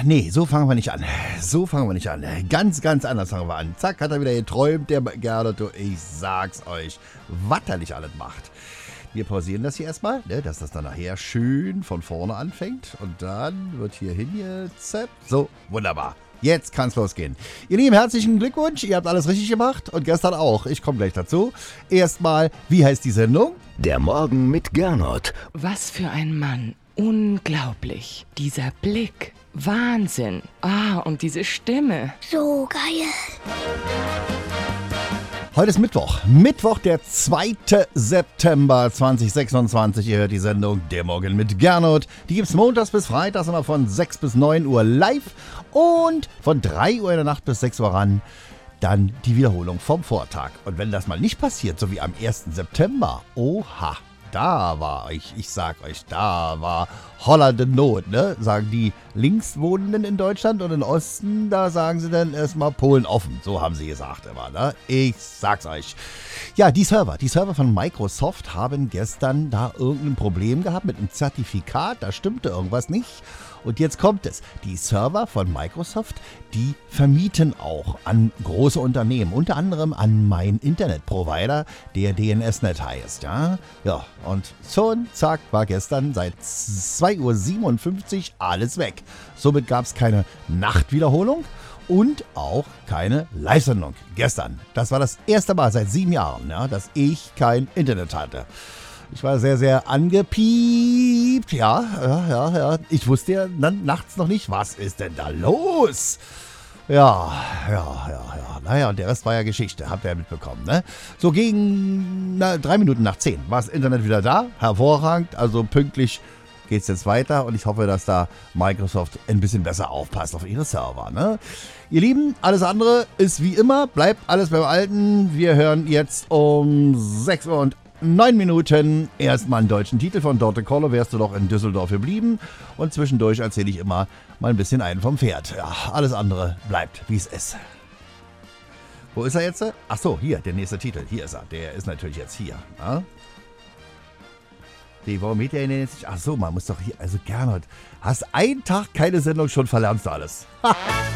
nee, so fangen wir nicht an. So fangen wir nicht an. Ganz, ganz anders fangen wir an. Zack, hat er wieder geträumt, der Gernot. Ich sag's euch, was er nicht alles macht. Wir pausieren das hier erstmal, ne, dass das dann nachher schön von vorne anfängt. Und dann wird hier hingezappt. So, wunderbar. Jetzt kann's losgehen. Ihr Lieben, herzlichen Glückwunsch. Ihr habt alles richtig gemacht und gestern auch. Ich komme gleich dazu. Erstmal, wie heißt die Sendung? Der Morgen mit Gernot. Was für ein Mann. Unglaublich. Dieser Blick. Wahnsinn. Und diese Stimme. So geil. Heute ist Mittwoch. Mittwoch, der 2. September 2026. Ihr hört die Sendung Der Morgen mit Gernot. Die gibt's montags bis freitags immer von 6 bis 9 Uhr live und von 3 Uhr in der Nacht bis 6 Uhr ran. Dann die Wiederholung vom Vortag. Und wenn das mal nicht passiert, so wie am 1. September, oha, da war ich sag euch, da war hollande Not, ne? Sagen die Linkswohnenden in Deutschland und im Osten, da sagen sie dann erstmal Polen offen. So haben sie gesagt immer, ne? Ich sag's euch. Ja, die Server von Microsoft haben gestern da irgendein Problem gehabt mit einem Zertifikat, da stimmte irgendwas nicht. Und jetzt kommt es. Die Server von Microsoft, die vermieten auch an große Unternehmen, unter anderem an meinen Internetprovider, der DNSNet heißt. Ja, und schon, zack, war gestern seit 2:57 Uhr alles weg. Somit gab es keine Nachtwiederholung und auch keine Live-Sendung gestern. Das war das erste Mal seit 7 Jahren, ja, dass ich kein Internet hatte. Ich war sehr, sehr angepiept. Ja. Ich wusste ja dann nachts noch nicht, was ist denn da los? Ja. Naja, und der Rest war ja Geschichte, habt ihr ja mitbekommen, ne? So gegen 3 Minuten nach 10 war das Internet wieder da. Hervorragend, also pünktlich geht's jetzt weiter. Und ich hoffe, dass da Microsoft ein bisschen besser aufpasst auf ihre Server, ne? Ihr Lieben, alles andere ist wie immer, bleibt alles beim Alten. Wir hören jetzt um 6 Uhr und 9 Minuten erstmal einen deutschen Titel von Dorte Kolle, wärst du doch in Düsseldorf geblieben. Und zwischendurch erzähle ich immer mal ein bisschen einen vom Pferd. Ja, alles andere bleibt, wie es ist. Wo ist er jetzt? Ach so, hier, der nächste Titel. Hier ist er. Der ist natürlich jetzt hier. Ja? Warum geht der denn jetzt nicht? Ach so, man muss doch hier, also Gernot, hast einen Tag keine Sendung, schon verlernst du alles.